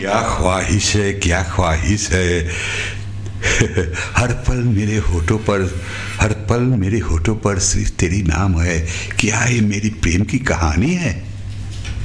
क्या ख्वाहिश है, क्या ख्वाहिश है। हर पल मेरे होठों पर, हर पल मेरे होठों पर सिर्फ तेरी नाम है। क्या ये मेरी प्रेम की कहानी है?